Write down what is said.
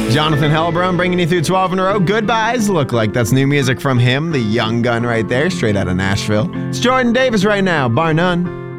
Jonathan Hellbrum bringing you through 12 in a row. Goodbyes look like that's new music from him, the young gun right there, straight out of Nashville. It's Jordan Davis right now, bar none.